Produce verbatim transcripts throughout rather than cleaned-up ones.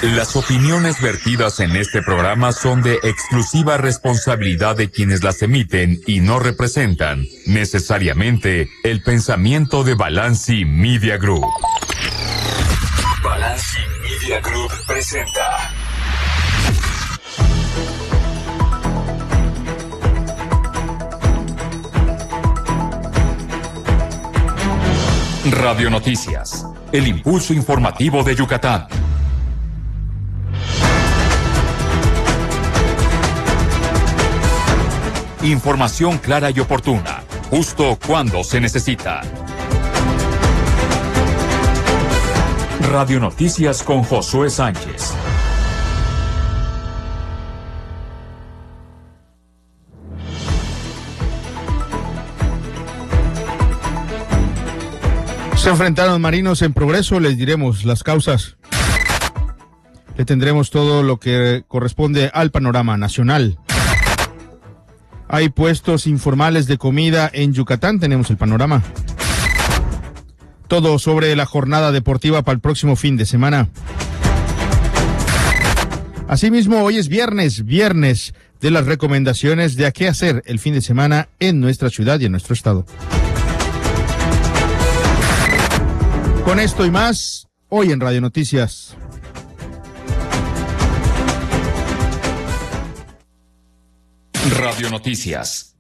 Las opiniones vertidas en este programa son de exclusiva responsabilidad de quienes las emiten y no representan necesariamente el pensamiento de Balanci Media Group. Balanci Media Group presenta Radio Noticias, el impulso informativo de Yucatán. Información clara y oportuna, justo cuando se necesita. Radio Noticias con Josué Sánchez. Se enfrentaron marinos en Progreso, les diremos las causas. Le tendremos todo lo que corresponde al panorama nacional. Hay puestos informales de comida en Yucatán, tenemos el panorama. Todo sobre la jornada deportiva para el próximo fin de semana. Asimismo, hoy es viernes, viernes de las recomendaciones de a qué hacer el fin de semana en nuestra ciudad y en nuestro estado. Con esto y más, hoy en Radio Noticias. Radio Noticias.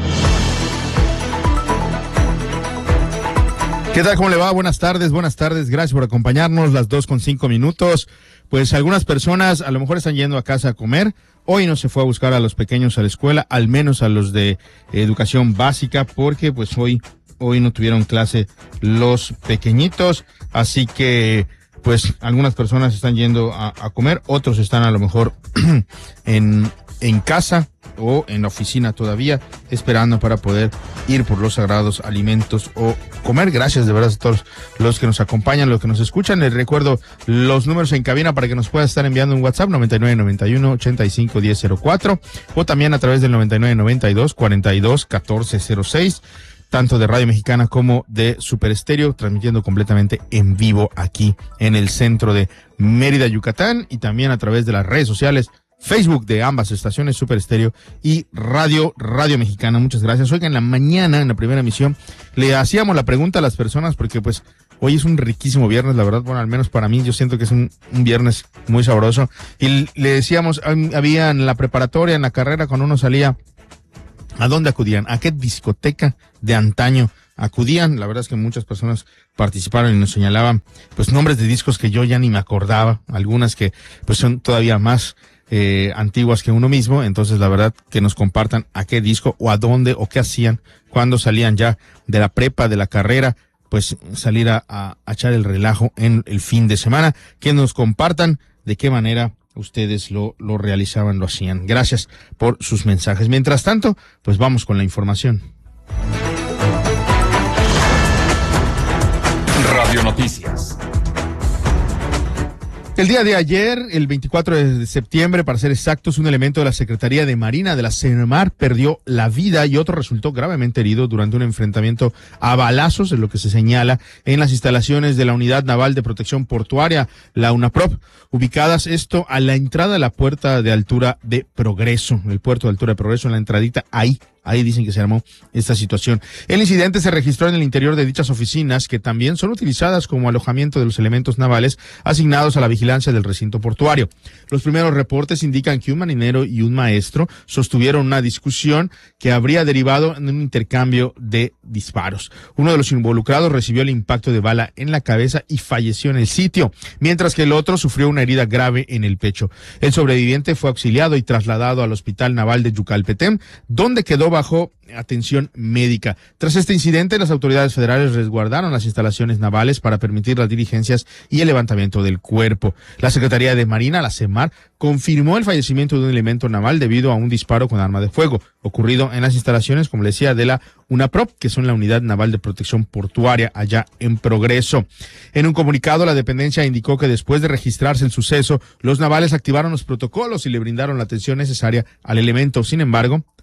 ¿Qué tal? ¿Cómo le va? Buenas tardes, buenas tardes. Gracias por acompañarnos, las dos con cinco minutos. Pues algunas personas a lo mejor están yendo a casa a comer. Hoy no se fue a buscar a los pequeños a la escuela, al menos a los de educación básica, porque pues hoy, hoy no tuvieron clase los pequeñitos. Así que pues algunas personas están yendo a, a comer, otros están a lo mejor en, en casa o en la oficina todavía, esperando para poder ir por los sagrados alimentos o comer. Gracias de verdad a todos los que nos acompañan, los que nos escuchan. Les recuerdo los números en cabina para que nos pueda estar enviando un WhatsApp, noventa y nueve noventa y uno ochenta y cinco diez cero cuatro, o también a través del noventa y nueve noventa y dos cuarenta y dos catorce cero seis, tanto de Radio Mexicana como de Super Estéreo, transmitiendo completamente en vivo aquí en el centro de Mérida, Yucatán, y también a través de las redes sociales, Facebook de ambas estaciones, Super Estéreo y Radio, Radio Mexicana. Muchas gracias. Oiga, en la mañana, en la primera emisión, le hacíamos la pregunta a las personas, porque pues hoy es un riquísimo viernes, la verdad, bueno, al menos para mí, yo siento que es un, un viernes muy sabroso. Y le decíamos, había en la preparatoria, en la carrera, cuando uno salía, ¿a dónde acudían? ¿A qué discoteca de antaño acudían? La verdad es que muchas personas participaron y nos señalaban pues nombres de discos que yo ya ni me acordaba, algunas que pues son todavía más eh, antiguas que uno mismo. Entonces la verdad que nos compartan a qué disco o a dónde o qué hacían cuando salían ya de la prepa, de la carrera, pues salir a, a, a echar el relajo en el fin de semana. Que nos compartan de qué manera ustedes lo, lo realizaban, lo hacían. Gracias por sus mensajes. Mientras tanto, pues vamos con la información. Radio Noticias. El día de ayer, el veinticuatro de septiembre, para ser exactos, un elemento de la Secretaría de Marina de la Semarnat perdió la vida y otro resultó gravemente herido durante un enfrentamiento a balazos, en lo que se señala en las instalaciones de la Unidad Naval de Protección Portuaria, la UNAPROP, ubicadas esto a la entrada de la puerta de altura de Progreso, el puerto de altura de Progreso, en la entradita ahí. Ahí dicen que se armó esta situación. El incidente se registró en el interior de dichas oficinas, que también son utilizadas como alojamiento de los elementos navales asignados a la vigilancia del recinto portuario. Los primeros reportes indican que un marinero y un maestro sostuvieron una discusión que habría derivado en un intercambio de disparos. Uno de los involucrados recibió el impacto de bala en la cabeza y falleció en el sitio, mientras que el otro sufrió una herida grave en el pecho. El sobreviviente fue auxiliado y trasladado al Hospital Naval de Yucalpetén, donde quedó bajo atención médica. Tras este incidente, las autoridades federales resguardaron las instalaciones navales para permitir las diligencias y el levantamiento del cuerpo. La Secretaría de Marina, la Semarnat, confirmó el fallecimiento de un elemento naval debido a un disparo con arma de fuego, ocurrido en las instalaciones, como le decía, de la UNAPROP, que son la Unidad Naval de Protección Portuaria, allá en Progreso. En un comunicado, la dependencia indicó que después de registrarse el suceso, los navales activaron los protocolos y le brindaron la atención necesaria al elemento. Sin embargo,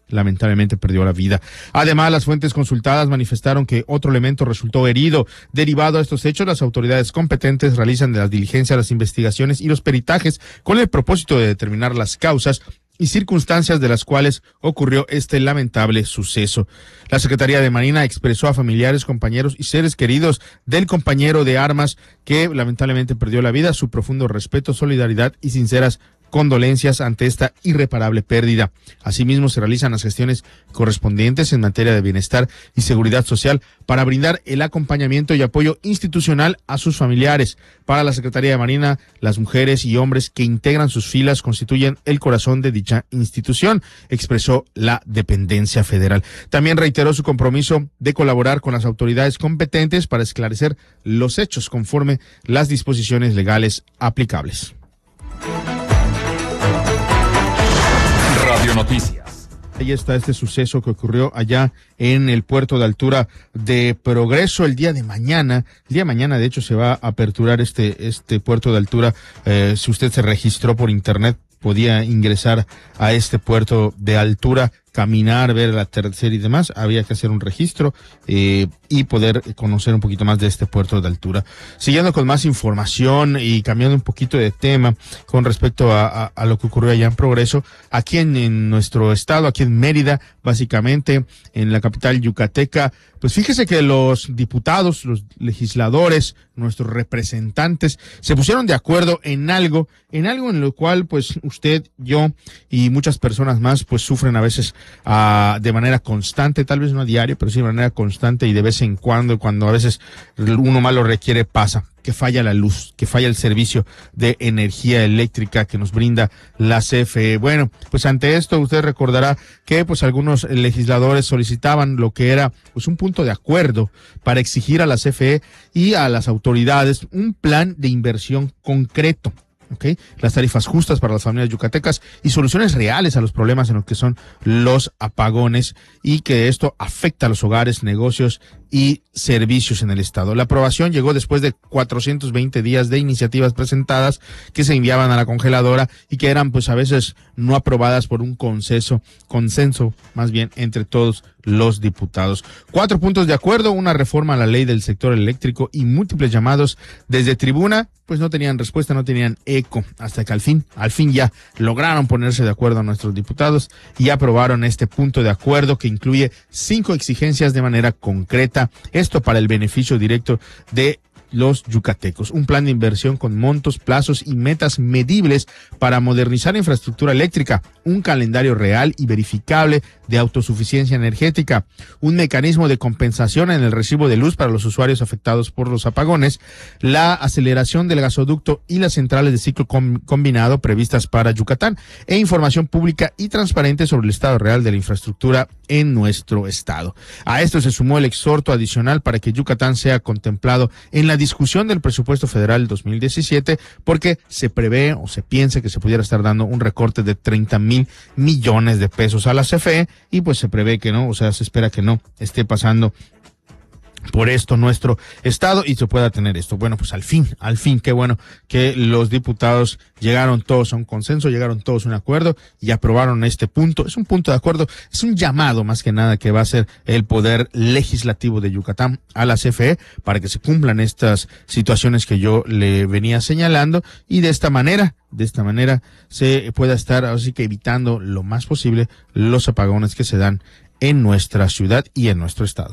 lamentablemente perdió la vida. Además, las fuentes consultadas manifestaron que otro elemento resultó herido. Derivado a estos hechos, las autoridades competentes realizan de las diligencias, las investigaciones y los peritajes con el propósito de determinar las causas y circunstancias de las cuales ocurrió este lamentable suceso. La Secretaría de Marina expresó a familiares, compañeros y seres queridos del compañero de armas que lamentablemente perdió la vida su profundo respeto, solidaridad y sinceras condolencias ante esta irreparable pérdida. Asimismo, se realizan las gestiones correspondientes en materia de bienestar y seguridad social para brindar el acompañamiento y apoyo institucional a sus familiares. Para la Secretaría de Marina, las mujeres y hombres que integran sus filas constituyen el corazón de dicha institución, expresó la dependencia federal. También reiteró su compromiso de colaborar con las autoridades competentes para esclarecer los hechos conforme las disposiciones legales aplicables. Radio Noticias. Ahí está este suceso que ocurrió allá en el puerto de altura de Progreso el día de mañana. El día de mañana, de hecho, se va a aperturar este, este puerto de altura. Eh, si usted se registró por internet, podía ingresar a este puerto de altura, caminar, ver el atardecer y demás. Había que hacer un registro eh, y poder conocer un poquito más de este puerto de altura. Siguiendo con más información y cambiando un poquito de tema con respecto a, a, a lo que ocurrió allá en Progreso, aquí en, en nuestro estado, aquí en Mérida, básicamente en la capital yucateca, pues fíjese que los diputados, los legisladores, nuestros representantes se pusieron de acuerdo en algo, en algo en lo cual pues usted, yo y muchas personas más pues sufren a veces uh, de manera constante, tal vez no a diario, pero sí de manera constante y de vez en cuando, cuando a veces uno más lo requiere, pasa. Que falla la luz, que falla el servicio de energía eléctrica que nos brinda la C F E. Bueno, pues ante esto usted recordará que pues algunos legisladores solicitaban lo que era pues un punto de acuerdo para exigir a la C F E y a las autoridades un plan de inversión concreto. Okay, las tarifas justas para las familias yucatecas y soluciones reales a los problemas en los que son los apagones y que esto afecta a los hogares, negocios y servicios en el estado. La aprobación llegó después de cuatrocientos veinte días de iniciativas presentadas que se enviaban a la congeladora y que eran pues a veces no aprobadas por un consenso, consenso más bien entre todos los diputados. Cuatro puntos de acuerdo, una reforma a la ley del sector eléctrico y múltiples llamados desde tribuna, pues no tenían respuesta, no tenían eco, hasta que al fin, al fin ya lograron ponerse de acuerdo a nuestros diputados y aprobaron este punto de acuerdo que incluye cinco exigencias de manera concreta, esto para el beneficio directo de los yucatecos. Un plan de inversión con montos, plazos y metas medibles para modernizar la infraestructura eléctrica, un calendario real y verificable de autosuficiencia energética, un mecanismo de compensación en el recibo de luz para los usuarios afectados por los apagones, la aceleración del gasoducto y las centrales de ciclo com- combinado previstas para Yucatán, e información pública y transparente sobre el estado real de la infraestructura en nuestro estado. A esto se sumó el exhorto adicional para que Yucatán sea contemplado en la discusión del presupuesto federal dos mil diecisiete, porque se prevé o se piensa que se pudiera estar dando un recorte de treinta mil millones de pesos a la C F E, y pues se prevé que no, o sea, se espera que no esté pasando por esto nuestro estado y se pueda tener esto. Bueno, pues al fin, al fin, qué bueno que los diputados llegaron todos a un consenso, llegaron todos a un acuerdo y aprobaron este punto. Es un punto de acuerdo, es un llamado más que nada que va a hacer el Poder Legislativo de Yucatán a la C F E para que se cumplan estas situaciones que yo le venía señalando y de esta manera, de esta manera se pueda estar así que evitando lo más posible los apagones que se dan en nuestra ciudad y en nuestro estado.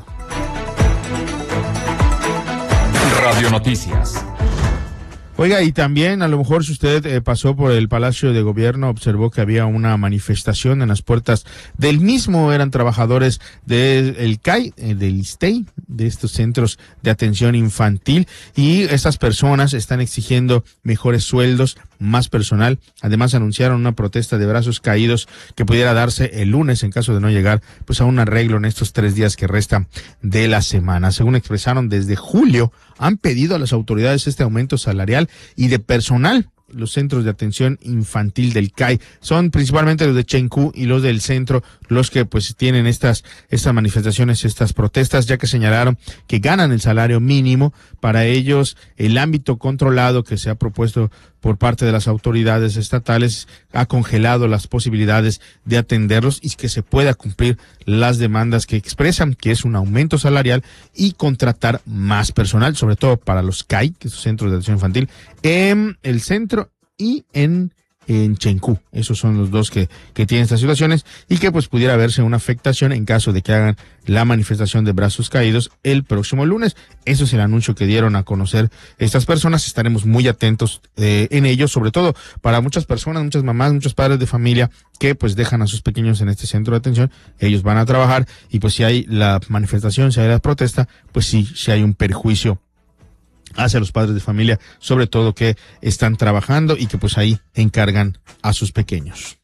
Radio Noticias. Oiga, y también a lo mejor si usted eh, pasó por el Palacio de Gobierno, observó que había una manifestación en las puertas del mismo, eran trabajadores del C A I, eh, del ISSSTE, de estos centros de atención infantil, y estas personas están exigiendo mejores sueldos, más personal. Además anunciaron una protesta de brazos caídos que pudiera darse el lunes en caso de no llegar pues a un arreglo en estos tres días que restan de la semana. Según expresaron, desde julio han pedido a las autoridades este aumento salarial y de personal los centros de atención infantil del C A I. Son principalmente los de Chencú y los del centro los que pues tienen estas, estas manifestaciones, estas protestas, ya que señalaron que ganan el salario mínimo. Para ellos, el ámbito controlado que se ha propuesto por parte de las autoridades estatales ha congelado las posibilidades de atenderlos y que se pueda cumplir las demandas que expresan, que es un aumento salarial y contratar más personal, sobre todo para los C A I, que son centros de atención infantil, en el centro y en en Chencú. Esos son los dos que, que tienen estas situaciones y que pues pudiera verse una afectación en caso de que hagan la manifestación de brazos caídos el próximo lunes. Eso es el anuncio que dieron a conocer estas personas. Estaremos muy atentos eh, en ello, sobre todo para muchas personas, muchas mamás, muchos padres de familia que pues dejan a sus pequeños en este centro de atención. Ellos van a trabajar y pues si hay la manifestación, si hay la protesta, pues sí, si hay un perjuicio hacia los padres de familia, sobre todo que están trabajando y que pues ahí encargan a sus pequeños.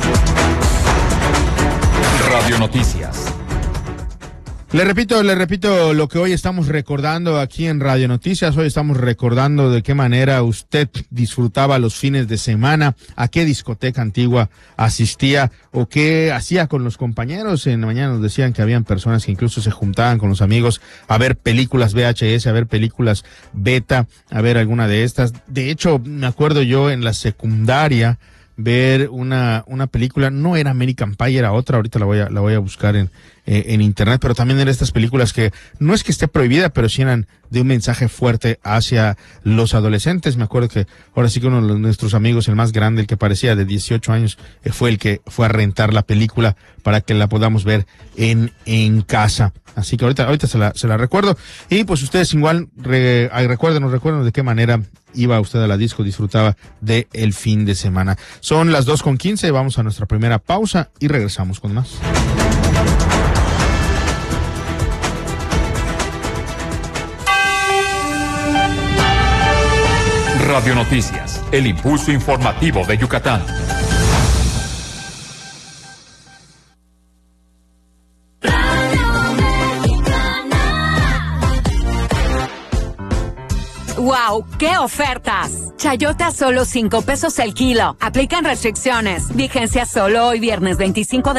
Radio Noticias. Le repito, le repito lo que hoy estamos recordando aquí en Radio Noticias. Hoy estamos recordando de qué manera usted disfrutaba los fines de semana, a qué discoteca antigua asistía o qué hacía con los compañeros. En la mañana nos decían que habían personas que incluso se juntaban con los amigos a ver películas V H S, a ver películas beta, a ver alguna de estas. De hecho, me acuerdo yo en la secundaria ver una una película, no era American Pie, era otra, ahorita la voy a la voy a buscar en eh, en internet, pero también eran estas películas que no es que esté prohibida, pero sí eran de un mensaje fuerte hacia los adolescentes. Me acuerdo que ahora sí que uno de nuestros amigos, el más grande, el que parecía de dieciocho años, eh, fue el que fue a rentar la película para que la podamos ver en en casa. Así que ahorita ahorita se la se la recuerdo. Y pues ustedes igual re, recuérdenos, recuérdenos de qué manera iba usted a la disco, disfrutaba de el fin de semana. Son las dos con quince, vamos a nuestra primera pausa y regresamos con más. Radio Noticias, el impulso informativo de Yucatán. ¡Wow! ¡Qué ofertas! Chayote a solo cinco pesos el kilo. Aplican restricciones. Vigencia solo hoy viernes veinticinco de